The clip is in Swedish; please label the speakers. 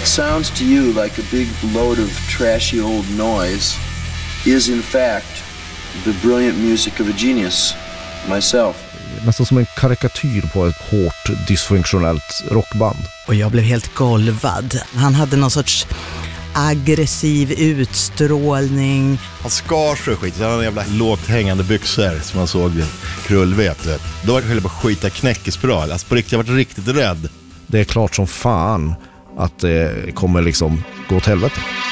Speaker 1: what sounds to you like a big load of trashy old noise is in fact the brilliant music of a genius, myself.
Speaker 2: Nästan som en karikatyr på ett hårt dysfunktionellt rockband.
Speaker 3: Och jag blev helt golvad. Han hade någon sorts aggressiv utstrålning.
Speaker 4: Han skar sig skit. Han hade jävla lågt hängande byxor som man såg vid krullvet. Då var det höll på att skita knäckespiral. Alltså på riktigt, jag var riktigt rädd.
Speaker 2: Det är klart som fan att det kommer liksom gå åt helvete.